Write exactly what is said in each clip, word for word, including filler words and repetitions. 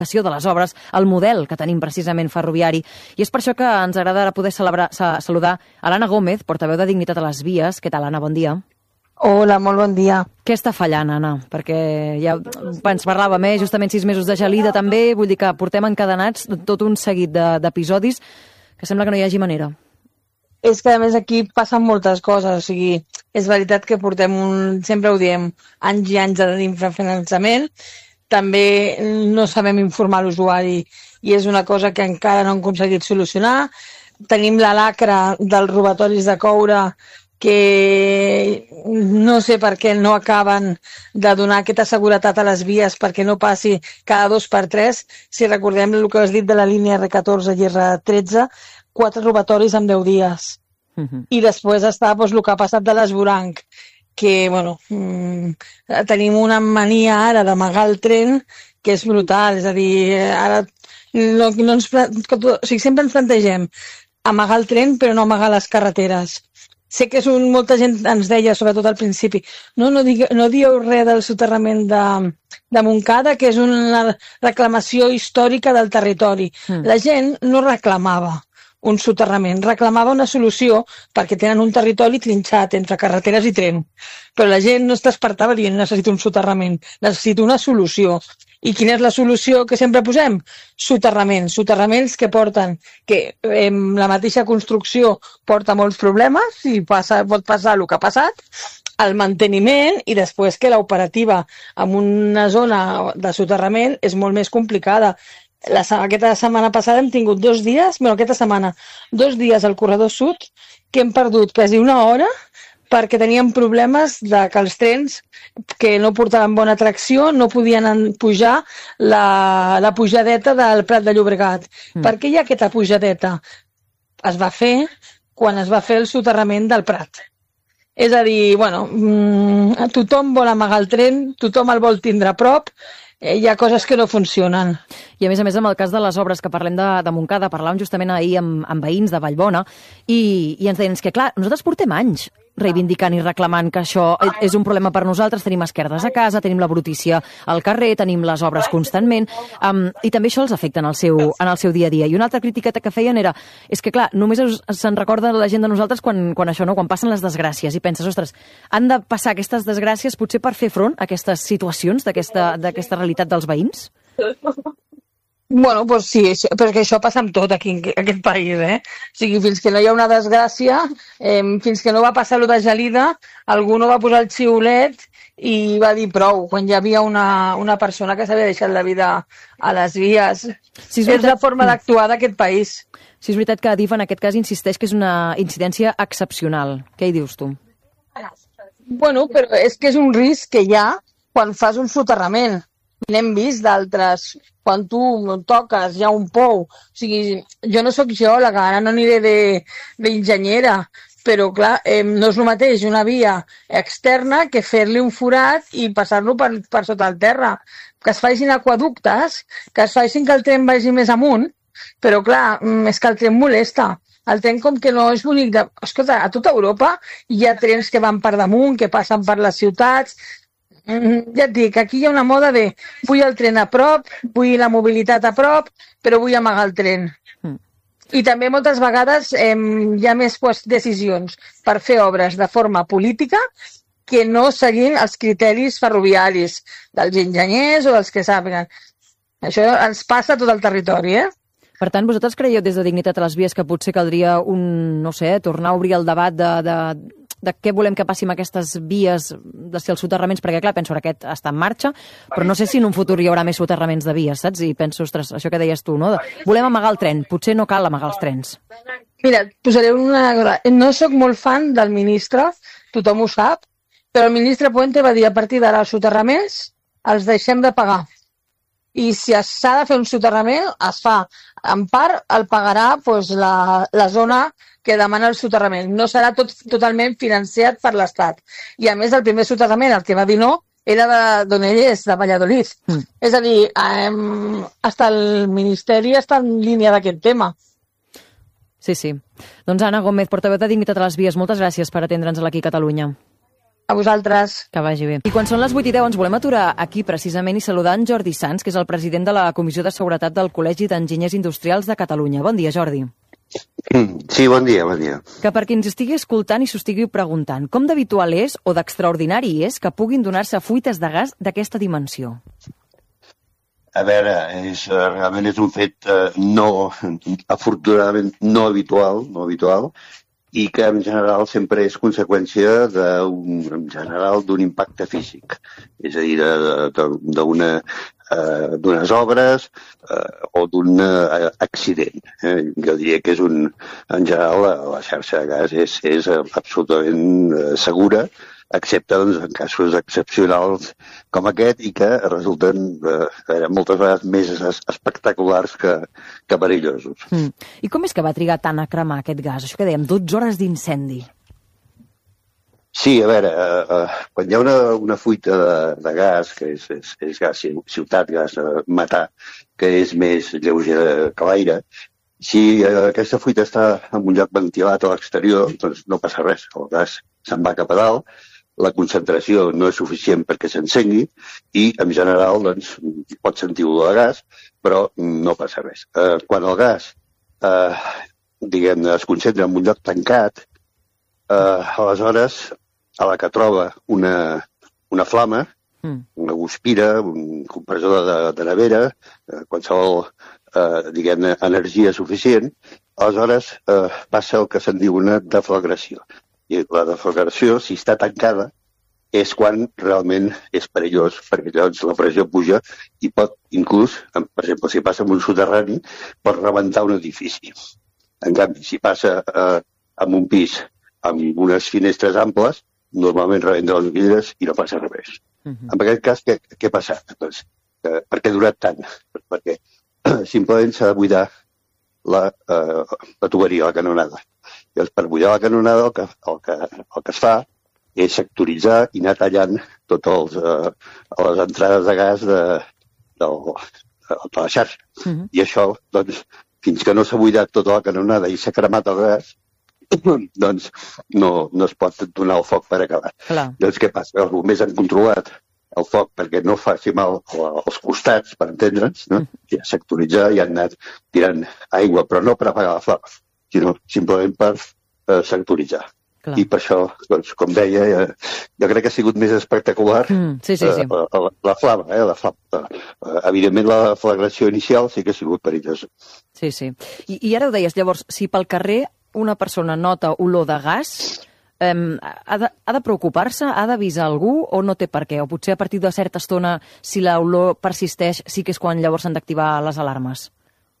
de les obres, el model que tenim precisament ferroviari. I és per això que ens agrada ara poder celebrar, saludar a l'Anna Gómez, portaveu de Dignitat a les Vies. Què tal, Anna? Bon dia. Hola, molt bon dia. Què està fallant, Anna? Perquè ja ens parlàvem, eh? Justament sis mesos de gelida també, vull dir que portem encadenats tot un seguit d'episodis que sembla que no hi hagi manera. És que, a més, aquí passen moltes coses. O sigui, és veritat que portem, un, sempre ho diem, anys i anys d'infrafinançament. També no sabem informar l'usuari i és una cosa que encara no hem aconseguit solucionar. Tenim la lacra dels robatoris de coure que no sé per què no acaben de donar aquesta seguretat a les vies perquè no passi cada dos per tres. Si recordem el que has dit de la línia erre catorze i erre tretze, quatre robatoris en deu dies. Uh-huh. I després està doncs, el que ha passat de l'esvoranc, que bueno, mmm, tenim una mania ara d'amagar el tren que és brutal. És a dir, ara no, no ens, o sigui, sempre ens plantegem amagar el tren però no amagar les carreteres. Sé que és un, molta gent ens deia, sobretot al principi, no, no, digue, no dieu res del soterrament de, de Montcada, que és una reclamació històrica del territori. Mm. La gent no reclamava un soterrament, reclamava una solució perquè tenen un territori trinxat entre carreteres i tren. Però la gent no es despertava dient necessito un soterrament, necessito una solució. I quina és la solució que sempre posem? Soterraments. Soterraments que porten, que eh, la mateixa construcció porta molts problemes i passa, pot passar el que ha passat, el manteniment i després que l'operativa en una zona de soterrament és molt més complicada. La, aquesta setmana passada hem tingut dos dies, bueno, aquesta setmana, dos dies al corredor sud que hem perdut quasi una hora perquè teníem problemes de que els trens que no portaven bona tracció no podien pujar la, la pujadeta del Prat de Llobregat. Mm. Per què hi ha aquesta pujadeta? Es va fer quan es va fer el soterrament del Prat. És a dir, bueno, mmm, tothom vol amagar el tren, tothom el vol tindre a prop, eh, hi ha coses que no funcionen. I a més a més, amb el cas de les obres que parlem de, de Montcada, parlàvem justament ahir amb, amb veïns de Vallbona i, i ens deien que, clar, nosaltres portem anys reivindicant i reclamant que això és un problema per nosaltres, tenim esquerdes a casa, tenim la brutícia al carrer, tenim les obres constantment, um, i també això els afecta en el, seu, en el seu dia a dia. I una altra crítica que feien era, és que clar, només se'n recorda la gent de nosaltres quan, quan això no, quan passen les desgràcies, i penses, ostres, han de passar aquestes desgràcies potser per fer front a aquestes situacions d'aquesta d'aquesta realitat dels veïns? Bueno, doncs sí, però que això passa amb tot aquí en aquest país, eh? O sigui, fins que no hi ha una desgràcia, eh, fins que no va passar allò de gelida, algú no va posar el xiulet i va dir prou, quan hi havia una, una persona que s'havia deixat la vida a les vies. Sí, és, és la forma d'actuar d'aquest país. Sí, és veritat que Adif en aquest cas insisteix que és una incidència excepcional. Què hi dius tu? Bueno, però és que és un risc que hi ha quan fas un soterrament. N'hem vist d'altres, quan tu toques, hi ha un pou. O sigui, jo no sóc geòloga, ara no aniré d'enginyera, però clar, eh, no és el mateix una via externa que fer-li un forat i passar-lo per, per sota el terra. Que es facin aquaductes, que es facin que el tren vagi més amunt, però clar, és que el tren molesta. El tren com que no és bonic de... Escolta, a tota Europa hi ha trens que van per damunt, que passen per les ciutats. Ja et dic, aquí hi ha una moda de vull el tren a prop, vull la mobilitat a prop, però vull amagar el tren. Mm. I també moltes vegades eh, hi ha més pues, decisions per fer obres de forma política que no seguint els criteris ferroviaris dels enginyers o dels que sàpiguen. Això ens passa a tot el territori, eh? Per tant, vosaltres creieu des de Dignitat a les Vies que potser caldria un, no sé, tornar a obrir el debat de, de, de què volem que passi amb aquestes vies, de si els soterraments, perquè clar, penso que aquest està en marxa, però no sé si en un futur hi haurà més soterraments de vies, saps? I penso, ostres, això que deies tu, no? Volem amagar el tren, potser no cal amagar els trens. Mira, posaré una cosa. No sóc molt fan del ministre, tothom ho sap, però el ministre Puente va dir a partir d'ara els soterraments els deixem de pagar. I si s'ha de fer un soterrament, es fa. En part, el pagarà doncs, la, la zona que demana el soterrament. No serà tot totalment financiat per l'Estat. I a més, el primer soterrament, el que va dir no, era d'on ell és, de Valladolid. Mm. És a dir, eh, hasta el Ministeri està en línia d'aquest tema. Sí, sí. Doncs Anna Gómez, portaveu de Dignitat a les Vies, moltes gràcies per atendre'ns aquí a Catalunya. A vosaltres. Que vagi bé. I quan són les vuit i deu ens volem aturar aquí precisament i saludar en Jordi Sans, que és el president de la Comissió de Seguretat del Col·legi d'Enginyers Industrials de Catalunya. Bon dia, Jordi. Sí, bon dia, bon dia. Que per qui ens estigui escoltant i s'ho estigui preguntant, com d'habitual és o d'extraordinari és que puguin donar-se fuites de gas d'aquesta dimensió? A veure, és, realment és un fet eh, no, afortunadament no habitual, no habitual, i que en general sempre és conseqüència d'un, en general d'un impacte físic, és a dir, d'una eh, d'unes obres eh, o d'un eh, accident. Eh? Jo diria que és un, en general la, la xarxa de gas és, és absolutament eh, segura, excepte doncs, en casos excepcionals com aquest i que resulten eh, veure, moltes vegades més espectaculars que, que perillosos. Mm. I com és que va trigar tant a cremar aquest gas? Això que dèiem, dotze hores d'incendi. Sí, a veure, eh, eh, quan hi ha una, una fuita de, de gas, que és, és, és gas ciutat, gas eh, metà, que és més lleuger que l'aire, si eh, aquesta fuita està en un lloc ventilat a l'exterior, doncs no passa res, el gas se'n va cap a dalt, la concentració no és suficient perquè s'encengui i, en general, doncs, pot sentir olor de gas, però no passa res. Eh, quan el gas eh, diguem, es concentra en un lloc tancat, eh, aleshores, a la que troba una, una flama, mm. una guspira, un compressor de, de nevera, eh, qualsevol eh, diguem, energia suficient, aleshores eh, passa el que se'n diu una deflagració. I la deflagració, si està tancada, és quan realment és perillós, perquè llavors la pressió puja i pot, inclús, per exemple, si passa en un soterrani, pot rebentar un edifici. En canvi, si passa eh, en un pis amb unes finestres amples, normalment rebenta les vidres i no passa res. Uh -huh. En aquest cas, què, què ha passat? Doncs, eh, per què ha durat tant? Perquè eh, simplement s'ha de buidar la, eh, la tuberia, la canonada. Llavors, per buidar la canonada, el que, el que, el que es fa és sectoritzar i anar tallant totes eh, les entrades de gas de, de, de la xarxa. Uh -huh. I això, doncs, fins que no s'ha buidat tota la canonada i s'ha cremat el gas, doncs no, no es pot donar el foc per acabat. Clar. Doncs què passa? Els bombers han controlat el foc perquè no faci mal als costats, per entendre'ns, no? I a sectoritzar i han anat tirant aigua, però no per apagar la flama, sinó simplement per eh, sectoritzar. Clar. I per això, doncs, com deia, eh, jo crec que ha sigut més espectacular mm, sí, sí, sí. Eh, la, la flama. Eh, la flama. Eh, evidentment, la flagració inicial sí que ha sigut perillosa. Sí, sí. I, I ara ho deies, llavors, si pel carrer una persona nota olor de gas, eh, ha de, ha de preocupar-se, ha d'avisar algú o no té per què? O potser a partir de certa estona, si l'olor persisteix, sí que és quan llavors s'han d'activar les alarmes?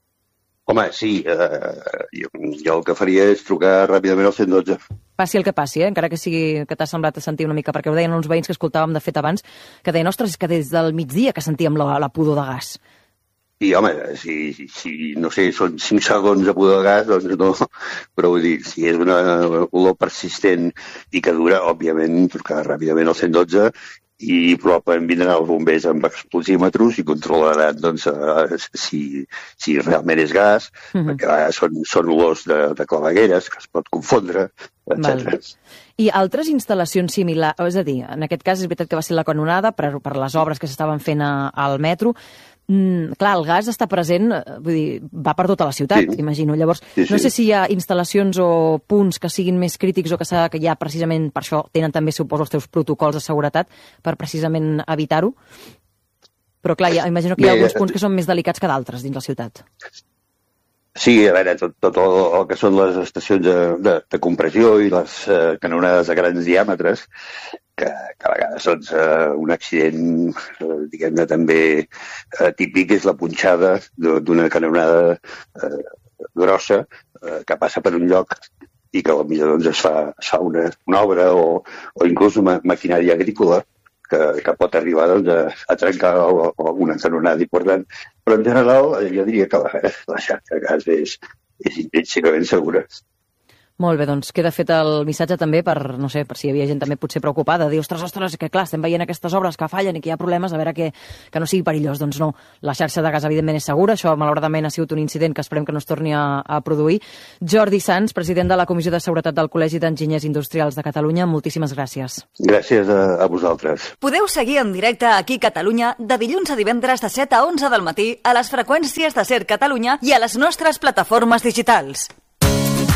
Home, sí. Eh, jo, jo el que faria és trucar ràpidament al cent dotze. Passi el que passi, eh? Encara que sigui que t'ha semblat a sentir una mica, perquè ho deien uns veïns que escoltàvem de fet abans, que deien, ostres, és que des del migdia que sentíem la, la pudor de gas. I, home, si, si, no sé, són cinc segons de pudor de gas, doncs no, però vull dir, si és una olor persistent i que dura, òbviament, trucar ràpidament al cent dotze i probablement vindran els bombers amb explosímetres i controlaran doncs, si, si realment és gas, uh-huh. perquè a vegades són, són olors de, de clavegueres que es pot confondre, etcètera. I altres instal·lacions similars, és a dir, en aquest cas és veritat que va ser la canonada per, per les obres que s'estaven fent a, al metro. Mm, clar, el gas està present, vull dir, va per tota la ciutat, sí. Imagino. Llavors, sí, sí. No sé si hi ha instal·lacions o punts que siguin més crítics o que, que ja precisament per això tenen també, suposo, els teus protocols de seguretat per precisament evitar-ho. Però clar, ja, imagino que hi ha Bé, alguns punts que són més delicats que d'altres dins la ciutat. Sí, a veure, tot, tot el, el que són les estacions de, de, de compressió i les eh, canonades de grans diàmetres, que, que a vegades doncs, eh, un accident, eh, diguem-ne, també eh, típic és la punxada d'una canonada eh, grossa eh, que passa per un lloc i que potser doncs, es fa, es fa una, una obra o, o inclús una maquinària agrícola que, que pot arribar doncs, a, a trencar una canonada important. Però en general jo diria que la, la xarxa de gas és, és intrínsecament segura. Molt bé, doncs queda fet el missatge també per, no sé, per si hi havia gent també potser preocupada, dir, ostres, ostres, que clar, estem veient aquestes obres que fallen i que hi ha problemes, a veure que, que no sigui perillós. Doncs no, la xarxa de gas evidentment és segura, això malauradament ha sigut un incident que esperem que no es torni a, a produir. Jordi Sans, president de la Comissió de Seguretat del Col·legi d'Enginyers Industrials de Catalunya, moltíssimes gràcies. Gràcies a, a vosaltres. Podeu seguir en directe aquí a Catalunya de dilluns a divendres de set a onze del matí a les freqüències de Ser Catalunya i a les nostres plataformes digitals.